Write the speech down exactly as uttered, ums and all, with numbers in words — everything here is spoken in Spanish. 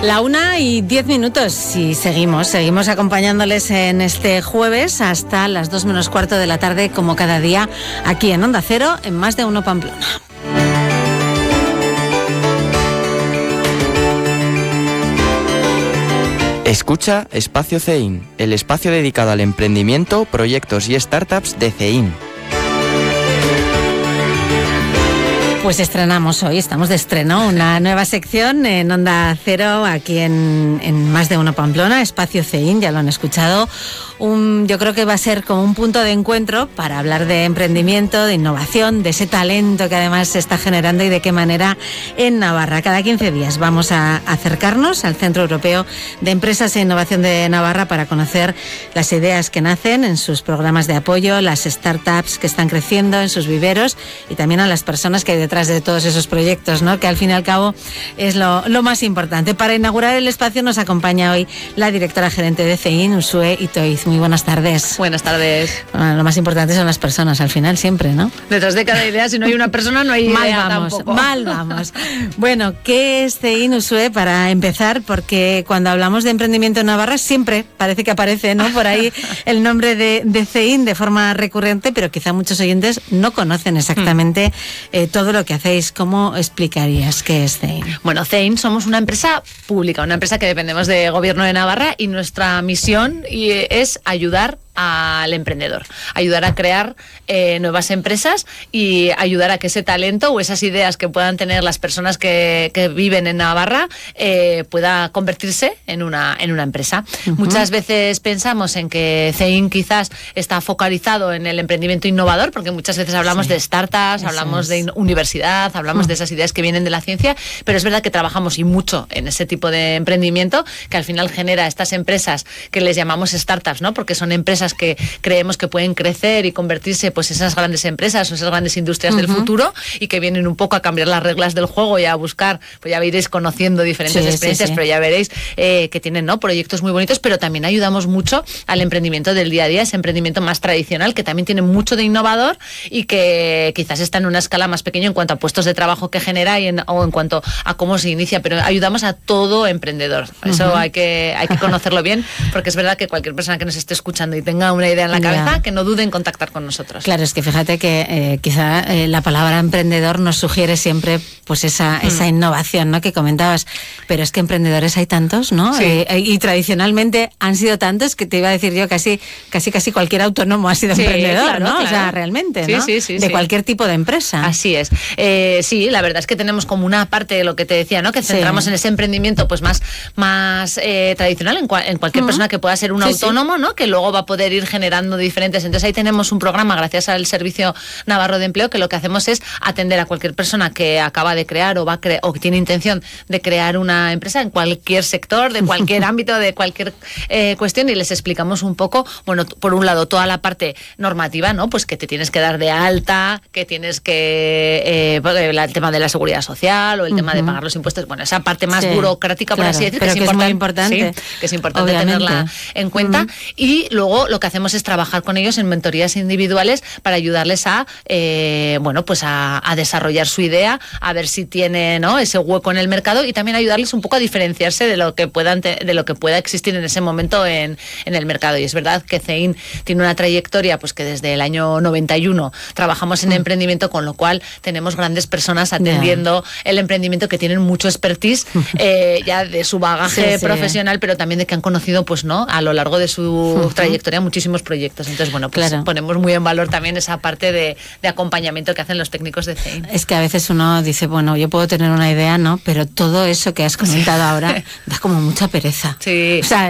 La una y diez minutos y seguimos, seguimos acompañándoles en este jueves hasta las dos menos cuarto de la tarde, como cada día, aquí en Onda Cero, en Más de Uno Pamplona. Escucha Espacio C E I N, el espacio dedicado al emprendimiento, proyectos y startups de C E I N. Pues estrenamos hoy, estamos de estreno, una nueva sección en Onda Cero, aquí en, en Más de Uno Pamplona, Espacio C E I N, ya lo han escuchado. Un, yo creo que va a ser como un punto de encuentro para hablar de emprendimiento, de innovación, de ese talento que además se está generando y de qué manera en Navarra. Cada quince días vamos a acercarnos al Centro Europeo de Empresas e Innovación de Navarra para conocer las ideas que nacen en sus programas de apoyo, las startups que están creciendo en sus viveros y también a las personas que hay detrás de todos esos proyectos, ¿no? Que al fin y al cabo es lo, lo más importante. Para inaugurar el espacio nos acompaña hoy la directora gerente de C E I N, Uxue Itoiz. Muy buenas tardes. Buenas tardes. Bueno, lo más importante son las personas al final, siempre, ¿no? Detrás de cada idea, si no hay una persona, no hay mal idea vamos, tampoco. Mal vamos. Bueno, ¿qué es C E I N, Uxue, para empezar? Porque cuando hablamos de emprendimiento en Navarra siempre parece que aparece, ¿no? Por ahí el nombre de, de C E I N de forma recurrente, pero quizá muchos oyentes no conocen exactamente eh, todo lo que hacéis. ¿Cómo explicarías qué es C E I N? Bueno, C E I N somos una empresa pública, una empresa que dependemos del Gobierno de Navarra y nuestra misión es ayudar al emprendedor, ayudar a crear eh, nuevas empresas y ayudar a que ese talento o esas ideas que puedan tener las personas que, que viven en Navarra eh, pueda convertirse en una, en una empresa. Uh-huh. Muchas veces pensamos en que C E I N quizás está focalizado en el emprendimiento innovador, porque muchas veces hablamos sí. de startups, Eso hablamos es. de universidad, hablamos uh-huh. de esas ideas que vienen de la ciencia, pero es verdad que trabajamos y mucho en ese tipo de emprendimiento que al final genera estas empresas que les llamamos startups, ¿no? Porque son empresas que creemos que pueden crecer y convertirse pues en esas grandes empresas o esas grandes industrias uh-huh. del futuro y que vienen un poco a cambiar las reglas del juego y a buscar, pues ya iréis conociendo diferentes sí, experiencias, sí, sí. pero ya veréis eh, que tienen ¿no? proyectos muy bonitos, pero también ayudamos mucho al emprendimiento del día a día, ese emprendimiento más tradicional que también tiene mucho de innovador y que quizás está en una escala más pequeña en cuanto a puestos de trabajo que genera y en, o en cuanto a cómo se inicia, pero ayudamos a todo emprendedor. Eso uh-huh. hay que, hay que conocerlo bien, porque es verdad que cualquier persona que nos esté escuchando y tenga una idea en la cabeza, yeah. que no duden en contactar con nosotros. Claro, es que fíjate que eh, quizá eh, la palabra emprendedor nos sugiere siempre pues esa, mm. esa innovación, ¿no? Que comentabas, pero es que emprendedores hay tantos, ¿no? Sí. Eh, y tradicionalmente han sido tantos que te iba a decir yo casi casi casi cualquier autónomo ha sido sí, emprendedor, claro, ¿no? Claro. O sea, realmente, ¿no? Sí, sí, sí, de sí. cualquier tipo de empresa. Así es. Eh, sí, la verdad es que tenemos como una parte de lo que te decía, ¿no? Que centramos sí. en ese emprendimiento pues más, más eh, tradicional en, cua- en cualquier uh-huh. persona que pueda ser un sí, autónomo, sí. ¿no? Que luego va a poder ir generando diferentes. Entonces ahí tenemos un programa gracias al Servicio Navarro de Empleo que lo que hacemos es atender a cualquier persona que acaba de crear o va a cre- o que tiene intención de crear una empresa en cualquier sector, de cualquier ámbito, de cualquier eh, cuestión y les explicamos un poco, bueno, por un lado toda la parte normativa, ¿no? Pues que te tienes que dar de alta, que tienes que eh, el tema de la seguridad social o el uh-huh. tema de pagar los impuestos, bueno, esa parte más sí, burocrática, claro, por así decir, pero que, que es, es importante, muy importante, sí, que es importante obviamente. tenerla en cuenta uh-huh. y luego lo que hacemos es trabajar con ellos en mentorías individuales para ayudarles a eh, bueno pues a, a desarrollar su idea, a ver si tiene ¿no? ese hueco en el mercado y también ayudarles un poco a diferenciarse de lo que puedan te, de lo que pueda existir en ese momento en, en el mercado. Y es verdad que C E I N tiene una trayectoria pues que desde el año noventa y uno trabajamos en mm. emprendimiento, con lo cual tenemos grandes personas atendiendo yeah. el emprendimiento que tienen mucho expertise eh, ya de su bagaje sí, sí. profesional, pero también de que han conocido pues no a lo largo de su uh-huh. trayectoria muchísimos proyectos. Entonces, bueno, pues claro. ponemos muy en valor también esa parte de, de acompañamiento que hacen los técnicos de C E I N. Es que a veces uno dice, bueno, yo puedo tener una idea, ¿no? Pero todo eso que has comentado ahora da como mucha pereza. Sí. O sea,